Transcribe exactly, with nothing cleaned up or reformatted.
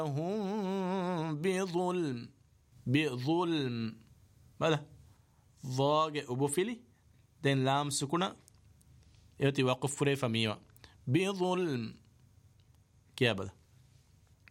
هم بظلم بظلم ماذا ضاق أبوفيلي دين لام سكونة يأتي وقف فري فميوا بظلم كيا بدا